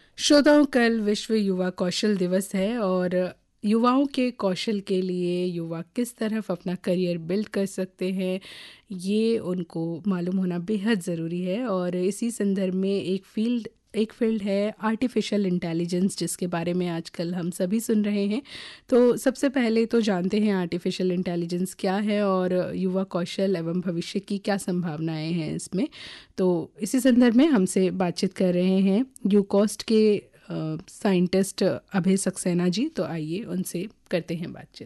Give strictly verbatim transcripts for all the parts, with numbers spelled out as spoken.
श्रोताओं, कल विश्व युवा कौशल दिवस है और युवाओं के कौशल के लिए युवा किस तरफ अपना करियर बिल्ड कर सकते हैं, ये उनको मालूम होना बेहद ज़रूरी है। और इसी संदर्भ में एक फील्ड एक फील्ड है आर्टिफिशियल इंटेलिजेंस, जिसके बारे में आजकल हम सभी सुन रहे हैं। तो सबसे पहले तो जानते हैं आर्टिफिशियल इंटेलिजेंस क्या है और युवा कौशल एवं भविष्य की क्या संभावनाएं हैं इसमें। तो इसी संदर्भ में हमसे बातचीत कर रहे हैं यूकॉस्ट के साइंटिस्ट अभय सक्सेना जी। तो आइए उनसे करते हैं बातचीत।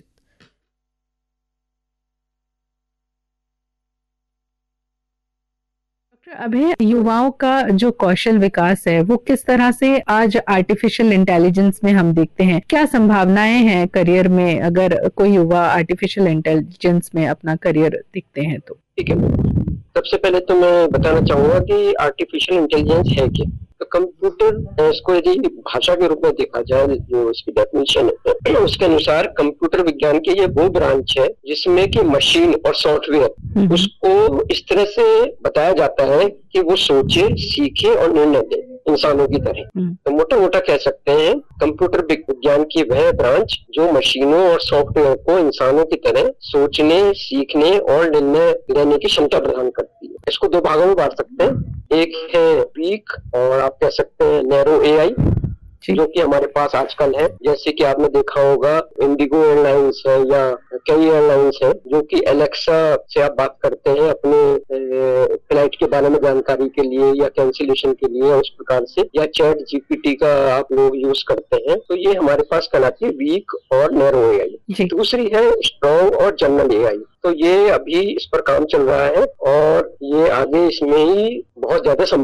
डॉक्टर अभय, युवाओं का जो कौशल विकास है वो किस तरह से आज आर्टिफिशियल इंटेलिजेंस में हम देखते हैं, क्या संभावनाएं हैं करियर में अगर कोई युवा आर्टिफिशियल इंटेलिजेंस में अपना करियर देखते हैं तो? ठीक है। सबसे पहले तो मैं बताना चाहूंगा कि आर्टिफिशियल इंटेलिजेंस है क्या। तो कंप्यूटर, इसको यदि भाषा के रूप में देखा जाए, जो इसकी डेफिनेशन है उसके अनुसार कंप्यूटर विज्ञान की ये वो ब्रांच है जिसमें कि मशीन और सॉफ्टवेयर, उसको इस तरह से बताया जाता है कि वो सोचे, सीखे और निर्णय दे इंसानों की तरह। तो मोटा मोटा कह सकते हैं कंप्यूटर विज्ञान की वह ब्रांच जो मशीनों और सॉफ्टवेयर को इंसानों की तरह सोचने, सीखने और निर्णय लेने की क्षमता प्रदान करती है। इसको दो भागों में बांट सकते हैं। एक है वीक और आप कह सकते हैं नैरो एआई, जो कि हमारे पास आजकल है। जैसे कि आपने देखा होगा इंडिगो एयरलाइंस है या कई एयरलाइंस है जो कि एलेक्सा से आप बात करते हैं अपने फ्लाइट के बारे में जानकारी के लिए या कैंसिलेशन के लिए, उस प्रकार से, या चैट जीपीटी का आप लोग यूज करते हैं। तो ये हमारे पास कहलाती है वीक और नैरो एआई। दूसरी है स्ट्रॉन्ग और जनरल एआई। तो ये अभी इस पर काम चल रहा है और ये आगे इसमें ही बहुत ज्यादा